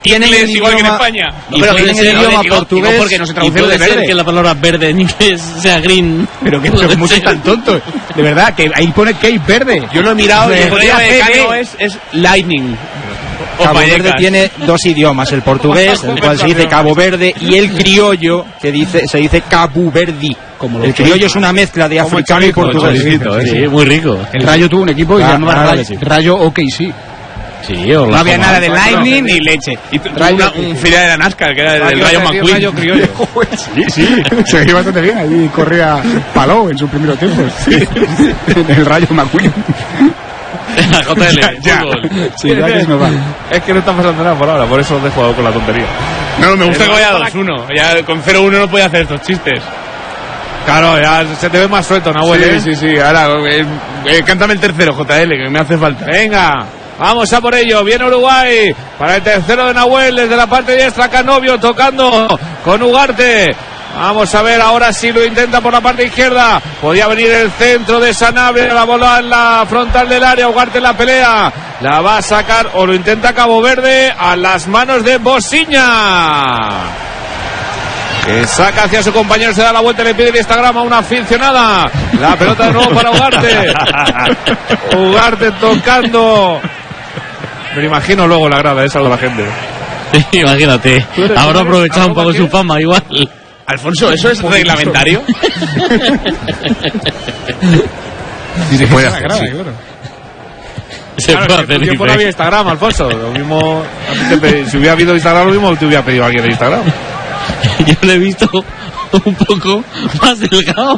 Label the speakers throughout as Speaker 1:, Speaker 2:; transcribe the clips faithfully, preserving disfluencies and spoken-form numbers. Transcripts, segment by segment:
Speaker 1: tienen
Speaker 2: inglés
Speaker 1: el
Speaker 2: igual
Speaker 1: idioma,
Speaker 2: que en España.
Speaker 1: No, pero tienen el idioma
Speaker 3: digo,
Speaker 1: portugués.
Speaker 3: digo porque no se traduce
Speaker 4: y puede
Speaker 3: de verde.
Speaker 4: ser que la palabra verde en inglés sea green.
Speaker 1: Pero que pero muchos tan tontos. De verdad, que ahí pone Cape Verde.
Speaker 2: Yo lo he mirado y el
Speaker 1: Podría
Speaker 2: de
Speaker 1: C
Speaker 2: Cano
Speaker 1: B.
Speaker 2: es, es Lightning. O
Speaker 1: Cabo
Speaker 2: Vallecas.
Speaker 1: Verde tiene dos idiomas, el portugués, el cual se dice Cabo Verde, y el criollo, que dice se dice Cabo Verdi.
Speaker 3: Como
Speaker 1: El criollo es una mezcla de africano y portugués.
Speaker 4: Sí, muy rico.
Speaker 1: El Rayo tuvo un equipo y se
Speaker 4: Ah,
Speaker 1: llamaba
Speaker 4: claro
Speaker 1: Rayo,
Speaker 4: que sí.
Speaker 1: Rayo O K C.
Speaker 4: Sí, o
Speaker 1: No había nada de Lightning ni leche.
Speaker 2: Y tu- tuvo una, un filial de la NASCAR que era el, el
Speaker 1: Rayo
Speaker 2: Rayo McQueen.
Speaker 1: Rayo criollo. Sí, sí, se veía bastante bien. Allí corría Palou en sus primeros tiempos. El Rayo McQueen.
Speaker 4: La J L,
Speaker 2: Ya.
Speaker 4: fútbol.
Speaker 1: Sí, ya que es normal.
Speaker 5: Es que no está pasando nada por ahora, por eso os dejo con la tontería.
Speaker 2: No, me gusta
Speaker 5: El
Speaker 2: que vaya
Speaker 5: Barça-
Speaker 2: dos uno. Ya con cero uno no puede hacer estos chistes.
Speaker 5: Claro, ya se te ve más suelto, Nahuel, ¿eh?
Speaker 2: Sí, sí, sí. Ahora, eh, eh, cántame el tercero, J L, que me hace falta.
Speaker 5: Venga, vamos a por ello. Viene Uruguay para el tercero de Nahuel desde la parte diestra. Canovio tocando con Ugarte. Vamos a ver, ahora sí lo intenta por la parte izquierda. Podía venir el centro de Sanabria, la bola en la frontal del área. Ugarte en la pelea. La va a sacar o lo intenta Cabo Verde a las manos de Bosiña. Que saca hacia su compañero, se da la vuelta y le pide el Instagram a una aficionada. La pelota de nuevo para Ugarte. Ugarte tocando. Me imagino luego la grada esa de la gente.
Speaker 4: Imagínate, habrá aprovechado un poco su fama igual.
Speaker 2: Alfonso, ¿eso es reglamentario?
Speaker 1: Se
Speaker 2: puede hacer,
Speaker 1: grada,
Speaker 2: sí.
Speaker 1: claro.
Speaker 4: Se
Speaker 5: Claro,
Speaker 4: puede
Speaker 5: es que en
Speaker 4: hacer,
Speaker 5: tu tiempo
Speaker 4: dice.
Speaker 5: no había Instagram, Alfonso. Lo mismo, a ti te pe- si hubiera habido Instagram, lo mismo te hubiera pedido alguien de Instagram.
Speaker 4: Yo lo he visto un poco más delgado.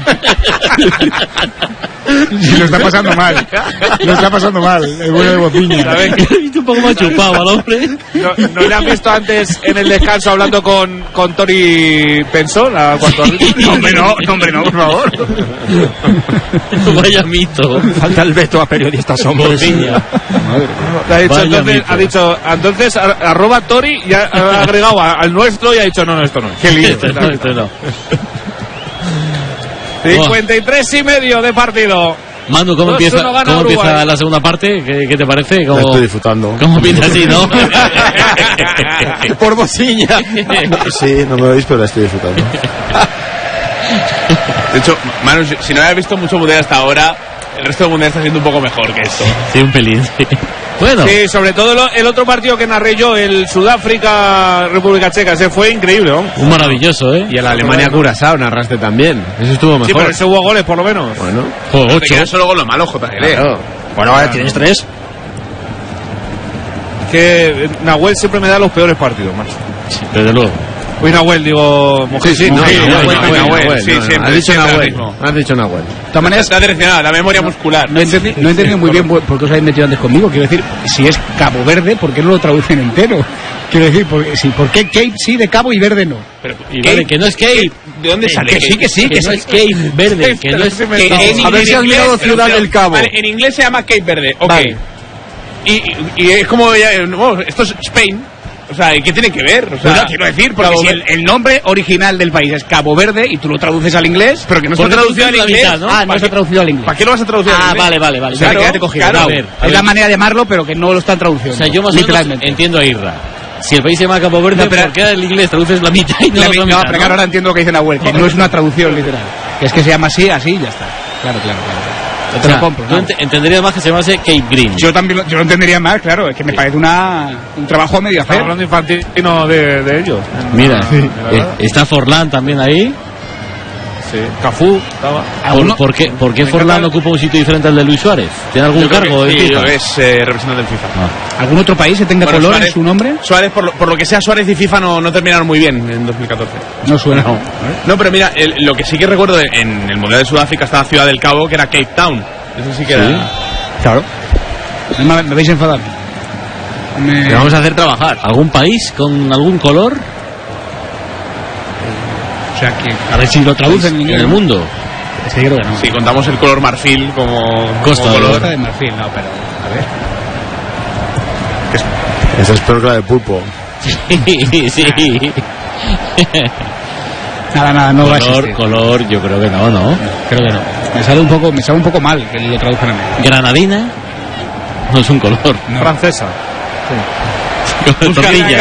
Speaker 1: Sí, lo está pasando mal. Lo está pasando mal. El bueno de Bociña.
Speaker 5: ¿Sabes?
Speaker 4: Lo he visto un poco más chupado al hombre.
Speaker 5: ¿No, ¿No le has visto antes en el descanso hablando con, con Tori Pensó, la cuarto
Speaker 1: No, hombre, no, no, hombre, no, por favor.
Speaker 4: Vaya mito.
Speaker 1: Falta el veto a periodistas hombres.
Speaker 4: Bociña.
Speaker 5: Le ha dicho,
Speaker 4: Vaya
Speaker 5: entonces,
Speaker 4: mito.
Speaker 5: ha dicho, entonces, a- arroba Tori y ha, ha agregado a- al nuestro y ha dicho, no, no, esto no es. Qué lío.
Speaker 4: Este no, este no.
Speaker 5: cincuenta y tres y medio de partido.
Speaker 4: Manu, ¿cómo
Speaker 5: dos
Speaker 4: empieza,
Speaker 5: uno gana
Speaker 4: ¿cómo empieza
Speaker 5: Uruguay.
Speaker 4: la segunda parte? ¿Qué, qué te parece?
Speaker 6: La
Speaker 4: ¿Cómo,
Speaker 6: estoy disfrutando.
Speaker 4: ¿Cómo piensas así, no?
Speaker 1: Por Bociña.
Speaker 6: Sí, no me lo veis, pero la estoy disfrutando.
Speaker 2: De hecho, Manu, si, si no habías visto mucho mundial hasta ahora, el resto del mundial está siendo un poco mejor que esto.
Speaker 4: Sí, un pelín. Sí. Bueno,
Speaker 5: Sí, sobre todo lo- el otro partido que narré yo, el Sudáfrica-República Checa, ese fue increíble, ¿no?
Speaker 4: un maravilloso, ¿eh?
Speaker 3: Y el Alemania-Curazao narraste también. Eso estuvo mejor.
Speaker 5: Sí, pero ese hubo goles, por lo menos.
Speaker 3: Bueno,
Speaker 4: Juego
Speaker 2: Te
Speaker 4: ocho.
Speaker 2: queda solo con lo malo, J L.
Speaker 3: claro.
Speaker 1: Bueno, ahora tienes tres.
Speaker 5: Que eh, Nahuel siempre me da los peores partidos, macho.
Speaker 4: Sí, desde luego.
Speaker 5: Uy, Nahuel, digo...
Speaker 3: Sí, sí, no,
Speaker 5: Mujer,
Speaker 3: Nahuel,
Speaker 5: Nahuel,
Speaker 3: Nahuel,
Speaker 5: Nahuel,
Speaker 3: Nahuel,
Speaker 5: sí,
Speaker 3: no, no,
Speaker 5: siempre,
Speaker 3: has dicho
Speaker 5: siempre lo
Speaker 3: Nahuel,
Speaker 5: mismo.
Speaker 3: has dicho Nahuel.
Speaker 1: De todas maneras,
Speaker 2: Está direccionada, la memoria muscular.
Speaker 1: no he entendi- no he entendido muy bien por por qué os habéis metido antes conmigo. Quiero decir, si es Cabo Verde, ¿por qué no lo traducen entero? Quiero decir, porque, sí, ¿por qué Cape sí de Cabo y Verde no?
Speaker 2: Pero,
Speaker 4: Y vale, que no es Cape.
Speaker 2: ¿De dónde sale?
Speaker 1: Que sí, que sí,
Speaker 4: Que
Speaker 1: que
Speaker 4: no
Speaker 1: sí.
Speaker 4: es Cape verde, que no es
Speaker 2: Que
Speaker 4: Cape.
Speaker 2: en
Speaker 3: A ver
Speaker 2: inglés-
Speaker 3: si has mirado
Speaker 2: pero-
Speaker 3: Ciudad
Speaker 2: pero-
Speaker 3: del Cabo.
Speaker 2: Vale, en inglés se llama Cape Verde, ok.
Speaker 3: Vale.
Speaker 2: Y, y, y es como, ya, no, esto es Spain. O sea, ¿qué tiene que ver? O sea,
Speaker 1: Bueno, quiero decir, porque
Speaker 2: Cabo
Speaker 1: si el,
Speaker 2: Verde-
Speaker 1: el nombre original del país es Cabo Verde y tú lo traduces al inglés,
Speaker 2: Pero que no está
Speaker 4: Porque
Speaker 2: traducido al
Speaker 4: traducido a la
Speaker 2: inglés.
Speaker 4: mitad, ¿no?
Speaker 1: ah, no
Speaker 2: ¿Para
Speaker 1: está
Speaker 2: qué-
Speaker 1: traducido al inglés.
Speaker 2: ¿Para qué lo vas a traducir al
Speaker 4: Ah,
Speaker 2: inglés?
Speaker 4: vale, vale, vale.
Speaker 1: O sea,
Speaker 2: Claro,
Speaker 1: que quédate cogido.
Speaker 2: claro.
Speaker 4: A ver, a
Speaker 1: es la
Speaker 4: ver.
Speaker 1: manera de llamarlo, pero que no lo están traduciendo.
Speaker 4: O sea, yo más o menos
Speaker 1: literalmente.
Speaker 4: entiendo a Irra. Si el país se llama Cabo Verde,
Speaker 1: No, pero-
Speaker 4: ¿por qué el inglés traduces la mitad y no
Speaker 1: La
Speaker 4: la
Speaker 1: mi-
Speaker 4: otra
Speaker 1: no,
Speaker 4: mitad,
Speaker 1: pero claro, ahora entiendo lo que dice Nahuel, que no es una traducción literal. Que es que se llama así, así y ya está. Claro, claro, claro. Yo te
Speaker 4: O sea,
Speaker 1: lo compro.
Speaker 4: yo
Speaker 1: ¿no?
Speaker 4: ent- entendería más que se llamase Cape Green.
Speaker 1: Yo también lo, yo lo entendería más, claro, es que me parece una, un trabajo a medio hacer.
Speaker 5: Estamos hablando infantino de, de ellos.
Speaker 4: Mira,
Speaker 5: Sí.
Speaker 4: eh, está Forlán también ahí.
Speaker 5: Sí. Cafú estaba.
Speaker 4: ¿Por, por qué, por qué
Speaker 5: Me
Speaker 4: Forlán
Speaker 5: encanta-
Speaker 4: ocupa un sitio diferente al de Luis Suárez? ¿Tiene algún
Speaker 2: Yo creo
Speaker 4: cargo
Speaker 2: que
Speaker 4: de
Speaker 2: sí,
Speaker 4: FIFA?
Speaker 2: yo es eh, representante del FIFA.
Speaker 1: ¿Algún otro país que tenga
Speaker 2: Bueno,
Speaker 1: color
Speaker 2: Suárez-
Speaker 1: en su nombre?
Speaker 2: Suárez, por lo, por lo que sea, Suárez y FIFA no, no terminaron muy bien en dos mil catorce.
Speaker 1: No suena.
Speaker 2: No, pero mira, el- lo que sí que recuerdo de- en el Mundial de Sudáfrica estaba Ciudad del Cabo, que era Cape Town. Eso sí que era...
Speaker 1: Claro. Me, me vais a enfadar. Me-
Speaker 3: Te vamos a hacer trabajar.
Speaker 4: ¿Algún país con algún color
Speaker 1: O sea, que a ver si lo traducen en
Speaker 4: en
Speaker 1: inglés.
Speaker 4: el mundo?
Speaker 1: Es que creo que no.
Speaker 2: Si contamos el color marfil como,
Speaker 4: Costa,
Speaker 2: como color...
Speaker 1: Costa de Marfil, no, pero a ver.
Speaker 6: Esa es peor que la de pulpo.
Speaker 4: Sí, sí.
Speaker 1: Nada, nada, no va a
Speaker 4: Color,
Speaker 1: existir.
Speaker 4: color, yo creo que no, ¿no?
Speaker 1: Creo que no. Me sale un poco, me sale un poco mal que lo traduzcan a mí.
Speaker 4: Granadina no es un color.
Speaker 5: Francesa.
Speaker 4: Tortilla.